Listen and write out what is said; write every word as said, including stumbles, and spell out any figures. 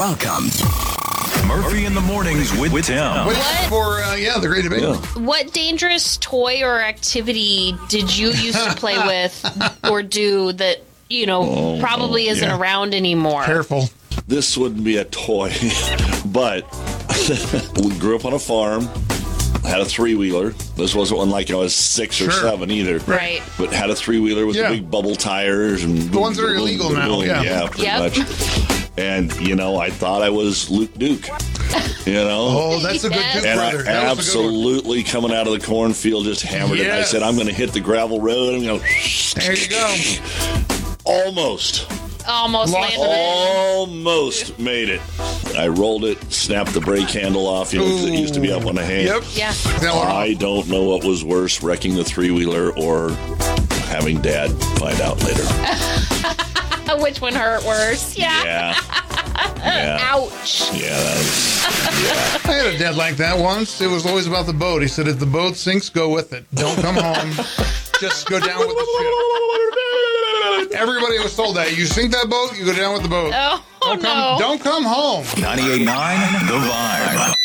Welcome. Murphy in the Mornings with, with Tim. What? For, uh, yeah, the great debate. Yeah. What dangerous toy or activity did you used to play with or do that, you know, Oh, probably isn't yeah. around anymore? Careful. This wouldn't be a toy, but we grew up on a farm, had a three-wheeler. This wasn't one like I was six or Sure. seven either. Right. But had a three-wheeler with Yeah. the big bubble tires. and The ones that are illegal now, yeah. Yeah, pretty Yep. much. And, you know, I thought I was Luke Duke, you know? Oh, that's a good Yes. tip, And I brother. That was a good one. absolutely, coming out of the cornfield, just hammered it. And I Yes. said, I'm going to hit the gravel road. I'm going to... There you go. Almost. Almost Lost landed it. Almost made it. I rolled it, snapped the brake handle off, you know, 'cause it used to be up on a hand. Yep. Yeah. That one I off. don't know what was worse, wrecking the three-wheeler or having Dad find out later. Which one hurt worse? Yeah. Yeah. Yeah. Ouch. Yeah, that was, I had a dad like that once. It was always about the boat. He said, if the boat sinks, go with it. Don't come home. Just go down with the ship. Everybody was told that. You sink that boat, you go down with the boat. Oh, Don't no. come, don't come home. ninety-eight point nine The Vibe.